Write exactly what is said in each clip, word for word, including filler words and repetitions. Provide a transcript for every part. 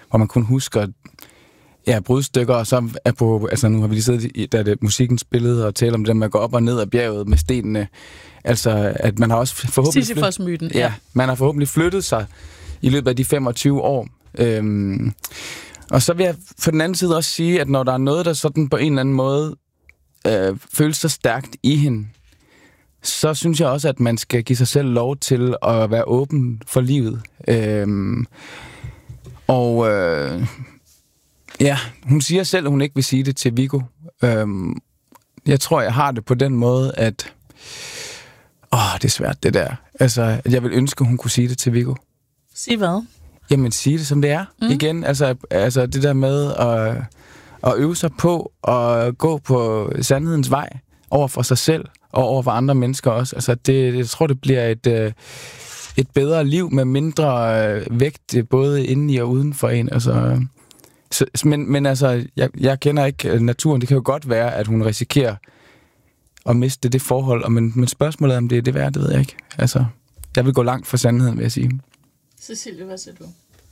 hvor man kun husker ja, brudstykker, og så er på, altså nu har vi lige siddet i, da det musikken spillede, og tale om det der med at gå op og ned ad bjerget med stenene. Altså, at man har også forhåbentlig... Sisyfos-myten, ja. ja. Man har forhåbentlig flyttet sig i løbet af de femogtyve år. Øhm, og så vil jeg på den anden side også sige, at når der er noget, der sådan på en eller anden måde øh, føles så stærkt i hende, så synes jeg også, at man skal give sig selv lov til at være åben for livet. Øhm, og øh, ja, hun siger selv, at hun ikke vil sige det til Viggo. Øhm, jeg tror, jeg har det på den måde, at åh, det er svært det der. Altså, jeg vil ønske, at hun kunne sige det til Viggo. Sig hvad? Jamen, sige det som det er. Mm. Igen, altså, altså det der med at, at øve sig på at gå på sandhedens vej over for sig selv og over for andre mennesker også. Altså, det, jeg tror, det bliver et, et bedre liv med mindre vægt, både indeni og uden for en. Altså, så, men, men altså, jeg, jeg kender ikke naturen. Det kan jo godt være, at hun risikerer at miste det forhold. Og men, men spørgsmålet om det er det værd, det ved jeg ikke. Altså, jeg vil gå langt for sandheden, vil jeg sige. Cecilie, hvad siger du?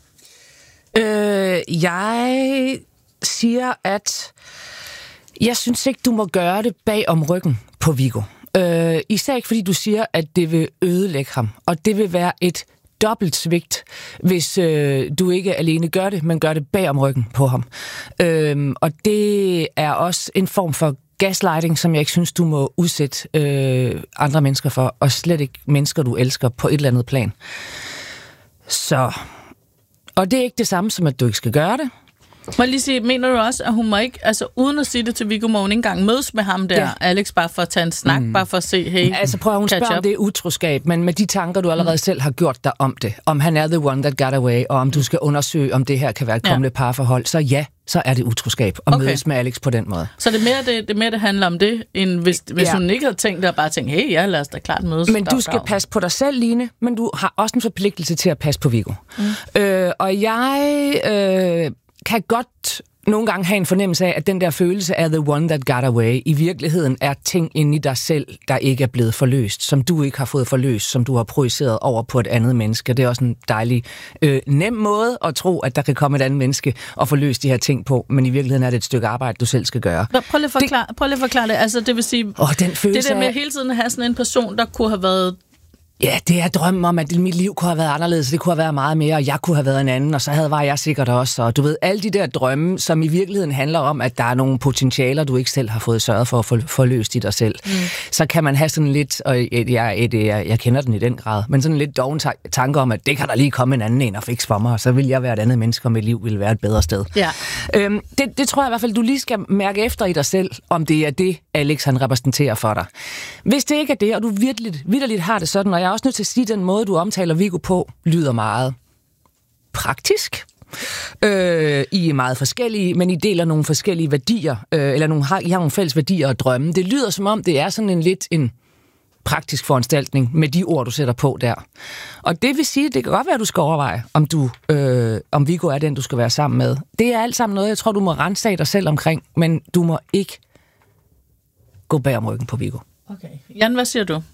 Øh, jeg siger, at jeg synes ikke, du må gøre det bag om ryggen på Viggo. Øh, især ikke, fordi du siger, at det vil ødelægge ham. Og det vil være et dobbelt svigt, hvis øh, du ikke alene gør det, men gør det bag om ryggen på ham. Øh, og det er også en form for gaslighting, som jeg ikke synes, du må udsætte øh, andre mennesker for, og slet ikke mennesker, du elsker på et eller andet plan. Så, og det er ikke det samme som, at du ikke skal gøre det. Må jeg lige sige, mener du også, at hun må ikke, altså uden at sige det til Viggo, må hun ikke engang mødes med ham der, ja. Alex, bare for at tage en snak, mm. bare for at se, hey, altså prøv at hun spørger, om det er utroskab, men med de tanker, du allerede mm. selv har gjort dig om det, om han er the one that got away, og om du skal undersøge, om det her kan være et kommende ja. parforhold, så ja, så er det utroskab at okay. mødes med Alex på den måde. Så det er mere det, det, er mere, det handler om det, end hvis, hvis ja. hun ikke havde tænkt det, og bare tænkt, hey, ja, lad os da klart mødes. Men du skal passe på dig selv, Line, men du har også en forpligtelse til at passe på Viggo. Mm. Øh, og jeg øh, kan godt nogle gange have en fornemmelse af, at den der følelse af the one that got away, i virkeligheden er ting inde i dig selv, der ikke er blevet forløst, som du ikke har fået forløst, som du har projiceret over på et andet menneske. Det er også en dejlig, øh, nem måde at tro, at der kan komme et andet menneske og forløse de her ting på, men i virkeligheden er det et stykke arbejde, du selv skal gøre. Prøv lige at forklare det, prøv lige at forklare det. Altså, det vil sige, åh, den følelse det der med af, hele tiden at have sådan en person, der kunne have været... Ja, det er drømmen om, at mit liv kunne have været anderledes, det kunne have været meget mere, og jeg kunne have været en anden, og så havde var jeg sikkert også. Og du ved, alle de der drømme, som i virkeligheden handler om, at der er nogle potentialer, du ikke selv har fået sørget for at få forløst i dig selv. Mm. Så kan man have sådan lidt, og jeg, jeg, jeg, jeg kender den i den grad, men sådan lidt doven tanke om, at det kan der lige komme en anden en og fikse for mig, og så vil jeg være et andet menneske, og mit liv vil være et bedre sted. Ja. Øhm, det, det tror jeg i hvert fald, du lige skal mærke efter i dig selv, om det er det, Alex han repræsenterer for dig. Hvis det ikke er det, og du virkelig, vitterligt har det sådan, og jeg er også nødt til at sige, den måde, du omtaler Viggo på, lyder meget praktisk. Øh, I er meget forskellige, men I deler nogle forskellige værdier, øh, eller nogle, har, I har nogle fælles værdier og drømme. Det lyder som om, det er sådan en lidt en praktisk foranstaltning med de ord, du sætter på der. Og det vil sige, det kan godt være, at du skal overveje, om, du, øh, om Viggo er den, du skal være sammen med. Det er alt sammen noget, jeg tror, du må rensage dig selv omkring, men du må ikke gå bag om ryggen på Viggo. Okay. Jan, hvad siger du?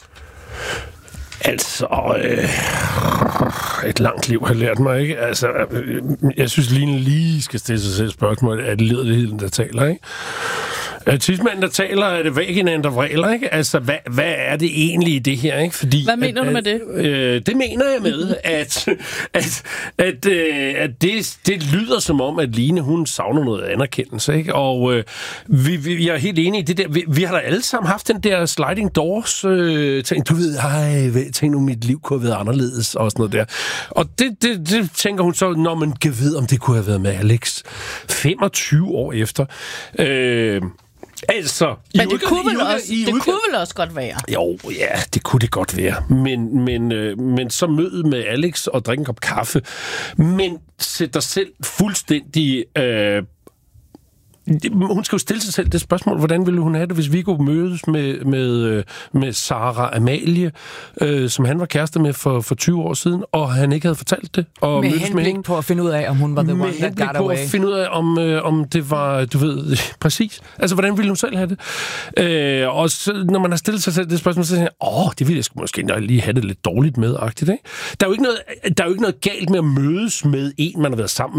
Altså, øh, et langt liv har lært mig, ikke? Altså, øh, jeg synes, Line lige skal stille sig selv spørgsmål, er det lederligheden, der taler, ikke? Tidsmanden, der taler, er det vaginaen, der vræler, ikke? Altså, hvad, hvad er det egentlig i det her, ikke? Fordi, hvad mener at, du med det? Øh, det mener jeg med, at, at, at, øh, at det, det lyder som om, at Line, hun savner noget anerkendelse, ikke? Og øh, vi, vi, jeg er helt enig i det der. Vi, vi har da alle sammen haft den der sliding doors øh, ting. Du ved, ej, tænk nu, mit liv kunne have været anderledes, og sådan noget der. Og det, det, det tænker hun så, når man kan vide, om det kunne have været med Alex femogtyve år efter. Øh, Altså, men det kunne, vel også, det kunne vel også godt være. Jo, ja, det kunne det godt være. Men, men, øh, men så møde med Alex og drikke en kop kaffe. Men sæt dig selv fuldstændig... Øh, hun skal jo stille sig selv det spørgsmål, hvordan ville hun have det, hvis Viggo mødes med, med, med Sara Amalie, øh, som han var kæreste med for, for tyve år siden, og han ikke havde fortalt det. Og med henblik på at finde ud af, om hun var the one that got away. Med henblik på at finde ud af, om, øh, om det var, du ved, præcis. Altså, hvordan ville hun selv have det? Øh, og så, når man har stillet sig selv det spørgsmål, så siger jeg, åh, det ville jeg sgu måske lige have det lidt dårligt med-agtigt, ikke? Der er jo ikke noget, der er jo ikke noget galt med at mødes med en, man har været sammen